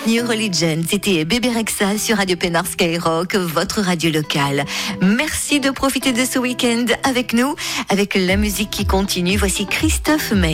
New Religion, c'était Bébé Rexha sur Radio Pénard Skyrock, votre radio locale. Merci de profiter de ce week-end avec nous, avec la musique qui continue. Voici Christophe May.